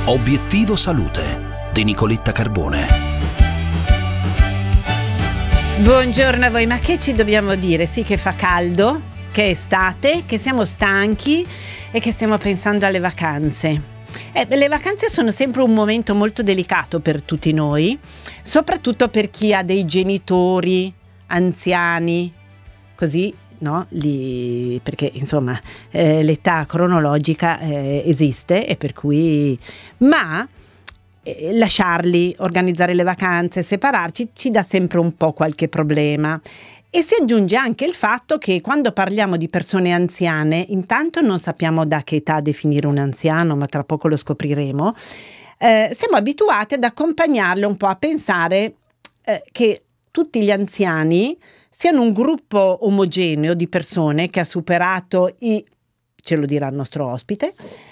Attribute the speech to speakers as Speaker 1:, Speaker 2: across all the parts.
Speaker 1: Obiettivo Salute di Nicoletta Carbone.
Speaker 2: Buongiorno a voi, ma che ci dobbiamo dire? Sì, che fa caldo, che è estate, che siamo stanchi e che stiamo pensando alle vacanze. Le vacanze sono sempre un momento molto delicato per tutti noi, soprattutto per chi ha dei genitori anziani, così, no? Perché insomma l'età cronologica esiste, e per cui lasciarli organizzare le vacanze, separarci, ci dà sempre un po' qualche problema. E si aggiunge anche il fatto che quando parliamo di persone anziane, intanto non sappiamo da che età definire un anziano, ma tra poco lo scopriremo. Siamo abituati ad accompagnarle un po' a pensare che tutti gli anziani siano un gruppo omogeneo di persone che ha superato ce lo dirà il nostro ospite,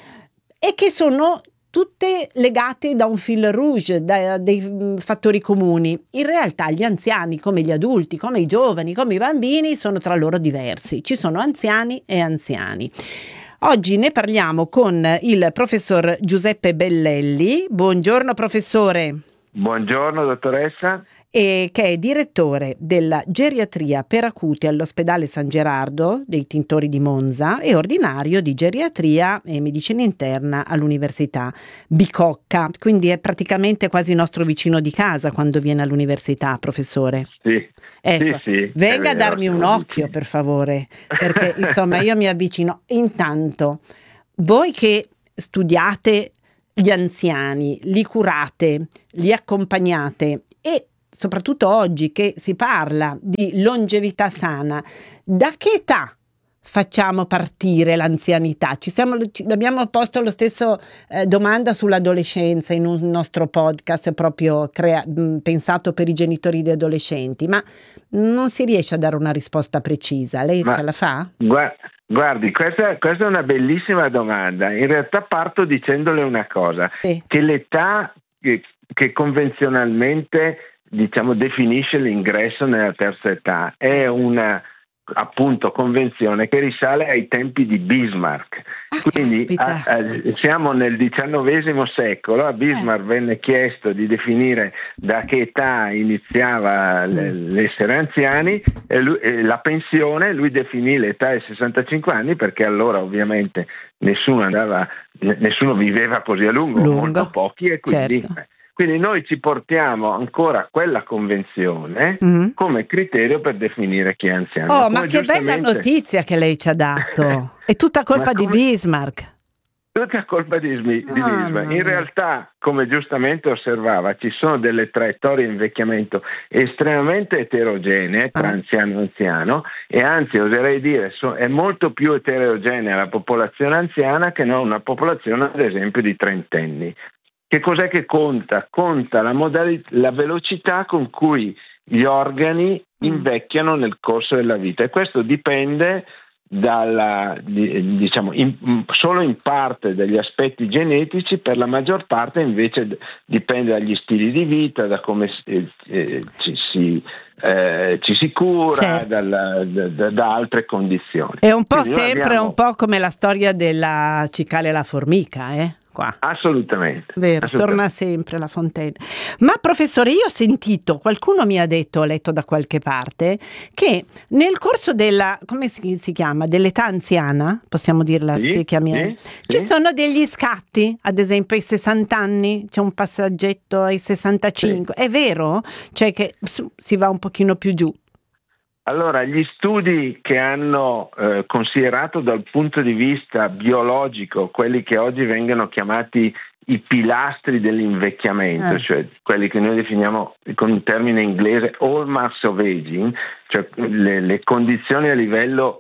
Speaker 2: e che sono tutte legate da un fil rouge, da dei fattori comuni. In realtà gli anziani, come gli adulti, come i giovani, come i bambini, sono tra loro diversi. Ci sono anziani e anziani. Oggi ne parliamo con il professor Giuseppe Bellelli. Buongiorno professore.
Speaker 3: Buongiorno dottoressa.
Speaker 2: E che è direttore della geriatria per acuti all'ospedale San Gerardo dei Tintori di Monza e ordinario di geriatria e medicina interna all'Università Bicocca, quindi è praticamente quasi nostro vicino di casa quando viene all'università, professore.
Speaker 3: Sì,
Speaker 2: ecco,
Speaker 3: sì,
Speaker 2: venga a darmi un occhio per favore, perché insomma io mi avvicino. Intanto, voi che studiate gli anziani, li curate, li accompagnate, e soprattutto oggi che si parla di longevità sana, da che età facciamo partire l'anzianità? Abbiamo posto lo stesso domanda sull'adolescenza in un nostro podcast proprio pensato per i genitori di adolescenti, ma non si riesce a dare una risposta precisa. Lei ce la fa?
Speaker 3: Guardi, questa è una bellissima domanda. In realtà parto dicendole una cosa,
Speaker 2: sì.
Speaker 3: Che l'età che convenzionalmente definisce l'ingresso nella terza età è una appunto convenzione che risale ai tempi di Bismarck. Quindi siamo nel XIX secolo. A Bismarck venne chiesto di definire da che età iniziava l'essere anziani, e la pensione. Lui definì l'età ai 65 anni perché allora ovviamente nessuno viveva così a lungo. Molto pochi, e quindi certo. Quindi noi ci portiamo ancora quella convenzione come criterio per definire chi è anziano.
Speaker 2: Oh, ma che bella notizia che lei ci ha dato! È tutta colpa di Bismarck.
Speaker 3: Tutta colpa di Bismarck. In realtà, come giustamente osservava, ci sono delle traiettorie di invecchiamento estremamente eterogenee tra anziano e anziano, e anzi oserei dire è molto più eterogenea la popolazione anziana che non una popolazione ad esempio di trentenni. Che cos'è che conta? Conta la velocità con cui gli organi invecchiano nel corso della vita, e questo dipende solo in parte dagli aspetti genetici. Per la maggior parte invece dipende dagli stili di vita, da come ci si cura, certo. da altre condizioni.
Speaker 2: È un po' un po' come la storia della cicale e la formica, qua.
Speaker 3: Assolutamente.
Speaker 2: Vero, torna sempre la fontaine. Ma professore, io ho sentito, qualcuno mi ha detto, ho letto da qualche parte, che nel corso della, come si chiama, dell'età anziana, possiamo dirla, ci sono degli scatti, ad esempio ai 60 anni c'è un passaggetto ai 65, è vero? Cioè che si va un pochino più giù.
Speaker 3: Allora, gli studi che hanno considerato dal punto di vista biologico quelli che oggi vengono chiamati i pilastri dell'invecchiamento, cioè quelli che noi definiamo con un termine inglese hallmarks of aging, cioè le condizioni a livello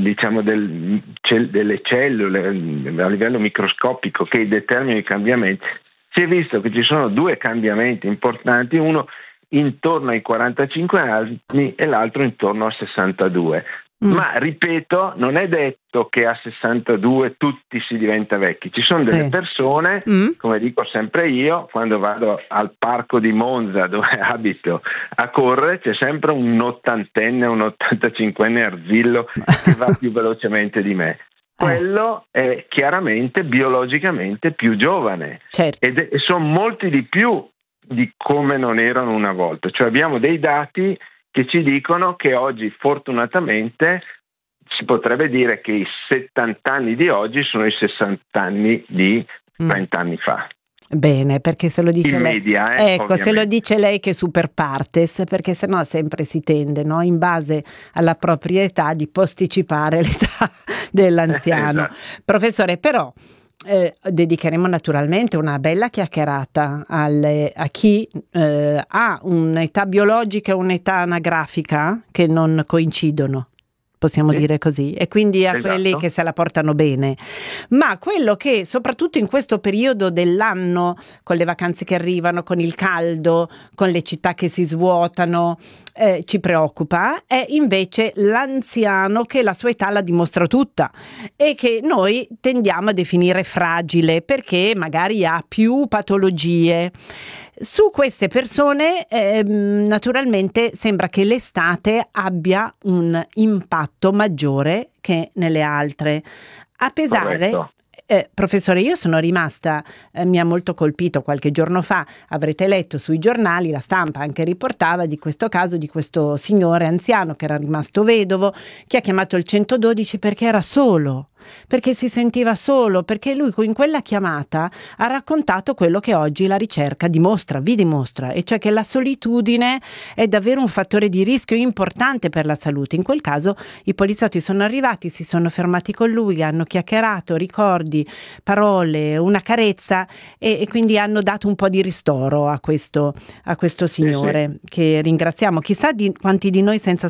Speaker 3: delle cellule, a livello microscopico, che determinano i cambiamenti. Si è visto che ci sono due cambiamenti importanti, uno intorno ai 45 anni e l'altro intorno a 62. Ma ripeto, non è detto che a 62 tutti si diventa vecchi. Ci sono delle persone, come dico sempre io, quando vado al parco di Monza dove abito a correre, c'è sempre un ottantenne, un 85enne arzillo che va più velocemente di me. quello è chiaramente biologicamente più giovane,
Speaker 2: certo.
Speaker 3: e sono molti di più di come non erano una volta. Cioè abbiamo dei dati che ci dicono che oggi fortunatamente si potrebbe dire che i 70 anni di oggi sono i 60 anni di 30 anni fa.
Speaker 2: Bene, perché se lo dice
Speaker 3: in
Speaker 2: lei,
Speaker 3: media,
Speaker 2: ecco,
Speaker 3: ovviamente.
Speaker 2: se lo dice lei che super partes, perché sennò sempre si tende, no, in base alla propria età, di posticipare l'età dell'anziano.
Speaker 3: Esatto.
Speaker 2: Professore, però dedicheremo naturalmente una bella chiacchierata a chi ha un'età biologica e un'età anagrafica che non coincidono. Possiamo dire così, e quindi a quelli che se la portano bene. Ma quello che soprattutto in questo periodo dell'anno, con le vacanze che arrivano, con il caldo, con le città che si svuotano, ci preoccupa, è invece l'anziano che la sua età la dimostra tutta e che noi tendiamo a definire fragile perché magari ha più patologie. Su queste persone naturalmente sembra che l'estate abbia un impatto maggiore che nelle altre. A pesare, professore, io sono rimasta, mi ha molto colpito qualche giorno fa, avrete letto sui giornali, la stampa anche riportava di questo caso di questo signore anziano che era rimasto vedovo, che ha chiamato il 112 perché era solo. Perché si sentiva solo, perché lui in quella chiamata ha raccontato quello che oggi la ricerca vi dimostra, e cioè che la solitudine è davvero un fattore di rischio importante per la salute. In quel caso i poliziotti sono arrivati, si sono fermati con lui, hanno chiacchierato, ricordi, parole, una carezza e quindi hanno dato un po' di ristoro a questo signore che ringraziamo. Chissà quanti di noi senza